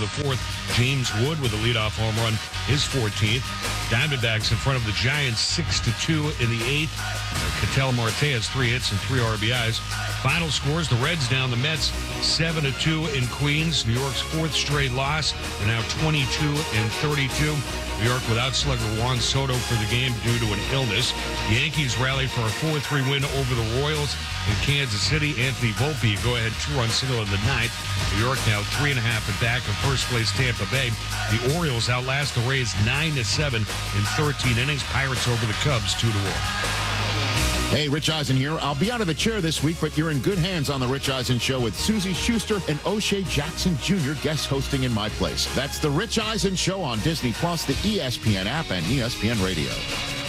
the fourth. James Wood with a leadoff home run, his 14th. Diamondbacks in front of the Giants 6-2 in the eighth. Ketel Marte has 3 hits and 3 RBIs. Final scores, the Reds down the Mets 7-2 in Queens. New York's 4th straight loss. They're now 22-32. New York without slugger Juan Soto for the game due to an illness. The Yankees rallied for a 4-3 win over the Royals in Kansas City. Anthony Volpe, go-ahead 2-run single in the ninth. New York now 3.5 and back of first place Tampa Bay. The Orioles outlast the Rays 9-7 in 13 innings. Pirates over the Cubs 2-1. Hey, Rich Eisen here. I'll be out of the chair this week, but you're in good hands on The Rich Eisen Show with Susie Schuster and O'Shea Jackson Jr. guest hosting in my place. That's The Rich Eisen Show on Disney+, the ESPN app, and ESPN Radio.